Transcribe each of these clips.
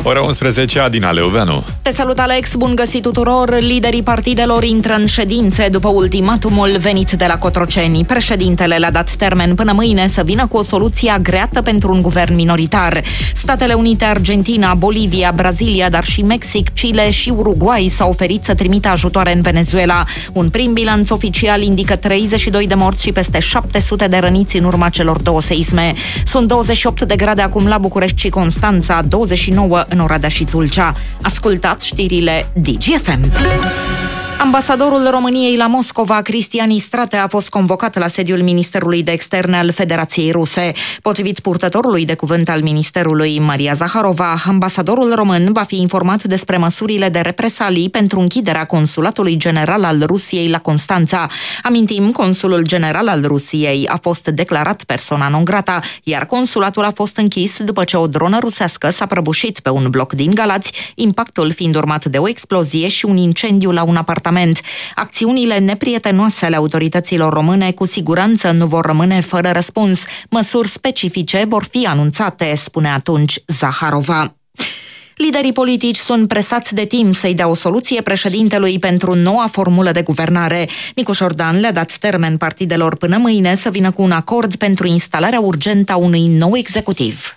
Ora 11, Adina Leoveanu. Te salut, Alex, bun găsit tuturor. Liderii partidelor intră în ședințe după ultimatumul venit de la Cotroceni. Președintele le-a dat termen până mâine să vină cu o soluție agreată pentru un guvern minoritar. Statele Unite, Argentina, Bolivia, Brazilia, dar și Mexic, Chile și Uruguay s-au oferit să trimită ajutoare în Venezuela. Un prim bilanț oficial indică 32 de morți și peste 700 de răniți în urma celor două seisme. Sunt 28 de grade acum la București și Constanța, 29 în Oradea și Tulcea. Ascultați știrile DGFM. Ambasadorul României la Moscova, Cristian Istrate, a fost convocat la sediul Ministerului de Externe al Federației Ruse. Potrivit purtătorului de cuvânt al Ministerului, Maria Zaharova, ambasadorul român va fi informat despre măsurile de represalii pentru închiderea Consulatului General al Rusiei la Constanța. Amintim, Consulul General al Rusiei a fost declarat persona non grata, iar consulatul a fost închis după ce o dronă rusească s-a prăbușit pe un bloc din Galați, impactul fiind urmat de o explozie și un incendiu la un apartament. Acțiunile neprietenoase ale autorităților române cu siguranță nu vor rămâne fără răspuns. Măsuri specifice vor fi anunțate, spune atunci Zaharova. Liderii politici sunt presați de timp să-i dea o soluție președintelui pentru noua formulă de guvernare. Nicu Șordan le-a dat termen partidelor până mâine să vină cu un acord pentru instalarea urgentă a unui nou executiv.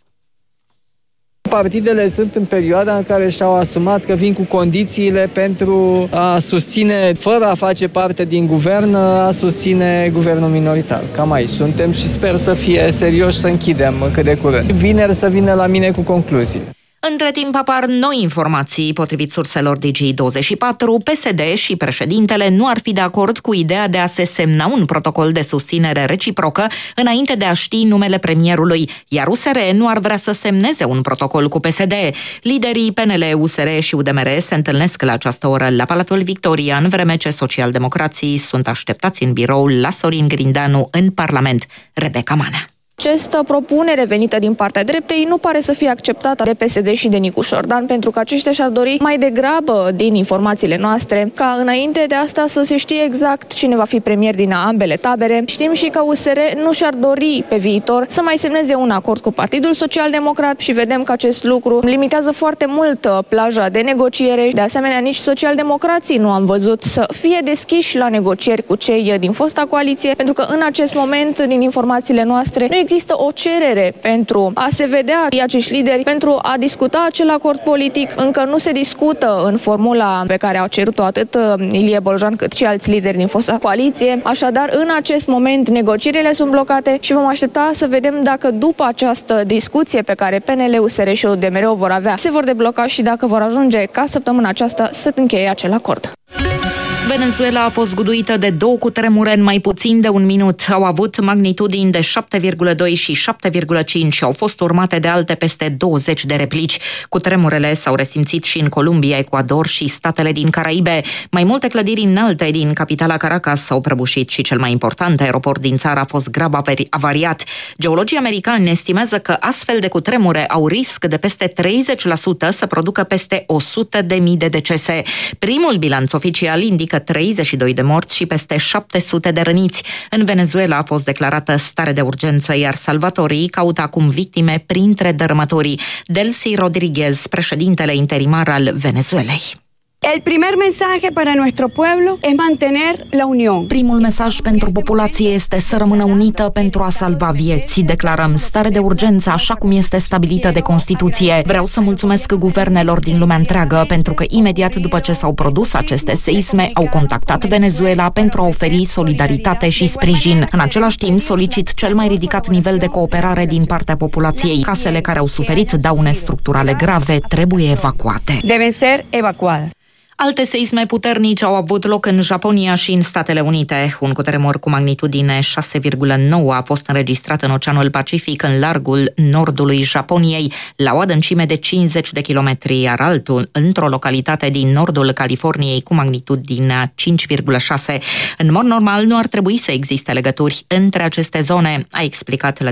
Partidele sunt în perioada în care și-au asumat că vin cu condițiile pentru a susține, fără a face parte din guvern, a susține guvernul minoritar. Cam aici suntem și sper să fie serioși să închidem cât de curând. Vineri să vină la mine cu concluzii. Între timp apar noi informații. Potrivit surselor Digi24, PSD și președintele nu ar fi de acord cu ideea de a se semna un protocol de susținere reciprocă înainte de a ști numele premierului, iar USR nu ar vrea să semneze un protocol cu PSD. Liderii PNL, USR și UDMR se întâlnesc la această oră la Palatul Victoria, în vreme ce socialdemocrații sunt așteptați în birou la Sorin Grindeanu în Parlament. Rebecca Manea. Această propunere venită din partea dreptei nu pare să fie acceptată de PSD și de Nicu Șordan, pentru că aceștia și-ar dori mai degrabă, din informațiile noastre, ca înainte de asta să se știe exact cine va fi premier din ambele tabere. Știm și că USR nu și-ar dori pe viitor să mai semneze un acord cu Partidul Social Democrat și vedem că acest lucru limitează foarte mult plaja de negociere. De asemenea, nici socialdemocrații nu am văzut să fie deschiși la negocieri cu cei din fosta coaliție, pentru că în acest moment, din informațiile noastre, nu există o cerere pentru a se vedea acești lideri, pentru a discuta acel acord politic. Încă nu se discută în formula pe care au cerut-o atât Ilie Bolojan cât și alți lideri din fosta coaliție. Așadar, în acest moment, negocierile sunt blocate și vom aștepta să vedem dacă după această discuție pe care PNL, USR și UDMR o vor avea, se vor debloca și dacă vor ajunge ca săptămâna aceasta să încheie acel acord. Venezuela a fost zguduită de 2 cutremure în mai puțin de un minut. Au avut magnitudini de 7,2 și 7,5 și au fost urmate de alte peste 20 de replici. Cutremurele s-au resimțit și în Columbia, Ecuador și statele din Caraibe. Mai multe clădiri înalte din capitala Caracas s-au prăbușit și cel mai important aeroport din țară a fost grav avariat. Geologii americani estimează că astfel de cutremure au risc de peste 30% să producă peste 100.000 de decese. Primul bilanț oficial indică 32 de morți și peste 700 de răniți. În Venezuela a fost declarată stare de urgență, iar salvatorii caută acum victime printre dărâmătorii. Delcy Rodriguez, președintele interimar al Venezuelei. El primer mensaje para nuestro pueblo es mantener la unión. Primul mesaj pentru populație este să rămână unită pentru a salva vieți. Declarăm stare de urgență așa cum este stabilită de Constituție. Vreau să mulțumesc guvernelor din lumea întreagă pentru că imediat după ce s-au produs aceste seisme au contactat Venezuela pentru a oferi solidaritate și sprijin. În același timp solicit cel mai ridicat nivel de cooperare din partea populației. Casele care au suferit daune structurale grave trebuie evacuate. Deben ser evacuadas. Alte seisme puternice au avut loc în Japonia și în Statele Unite. Un cutremur cu magnitudine 6,9 a fost înregistrat în Oceanul Pacific, în largul nordului Japoniei, la o adâncime de 50 de kilometri, iar altul într-o localitate din nordul Californiei cu magnitudinea 5,6. În mod normal nu ar trebui să existe legături între aceste zone, a explicat la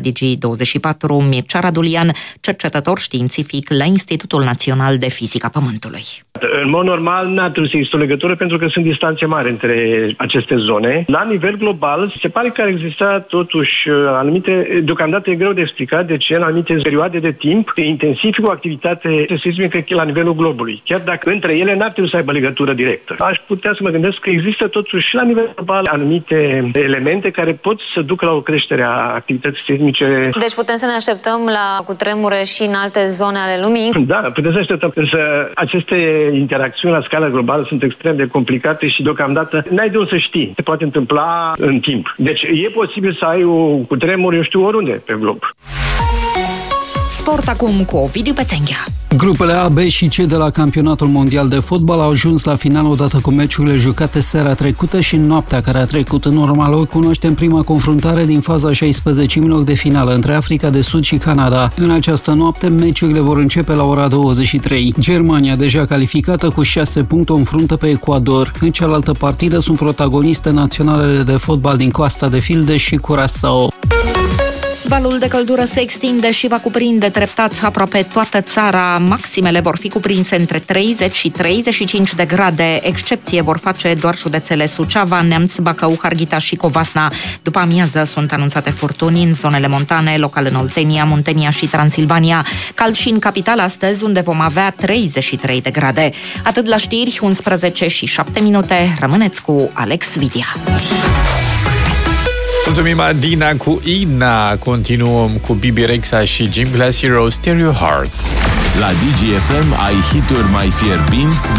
Digi24 Mircea Radulian, cercetător științific la Institutul Național de Fizica Pământului. În mod normal n-ar trebui să existe o legătură pentru că sunt distanțe mari între aceste zone. La nivel global, se pare că ar exista totuși anumite, deocamdată e greu de explicat de ce în anumite perioade de timp intensifică o activitate seismică la nivelul globului. Chiar dacă între ele n-ar trebui să aibă legătură directă. Aș putea să mă gândesc că există totuși la nivel global anumite elemente care pot să ducă la o creștere a activității seismice. Deci putem să ne așteptăm la cutremure și în alte zone ale lumii? Da, putem să așteptăm. Însă aceste interacțiuni la scală globală sunt extrem de complicate și deocamdată n-ai de unde să știi. Se poate întâmpla în timp. Deci e posibil să ai un cutremur, eu știu, oriunde pe glob. Sport acum cu Ovidiu Pețenghea. Grupele A, B și C de la Campionatul Mondial de Fotbal au ajuns la final odată cu meciurile jucate seara trecută și în noaptea care a trecut. În urma lor cunoaștem prima confruntare din faza 16-milor de finală între Africa de Sud și Canada. În această noapte, meciurile vor începe la ora 23. Germania, deja calificată cu 6 puncte, o înfruntă pe Ecuador. În cealaltă partidă sunt protagoniste naționalele de fotbal din Coasta de Fildeș și Curaçao. Valul de căldură se extinde și va cuprinde treptat aproape toată țara. Maximele vor fi cuprinse între 30 și 35 de grade. Excepție vor face doar județele Suceava, Neamț, Bacău, Harghita și Covasna. După amiază sunt anunțate furtuni în zonele montane, local în Oltenia, Muntenia și Transilvania. Cald și în capitală astăzi, unde vom avea 33 de grade. Atât la știri, 11 și 7 minute. Rămâneți cu Alex Vidia. Mulțumim, Adina, cu Ina. Continuăm cu Bibi Rexha și Jim Glass Hero, Stereo Hearts. La DGFM ai hituri mai fierbinți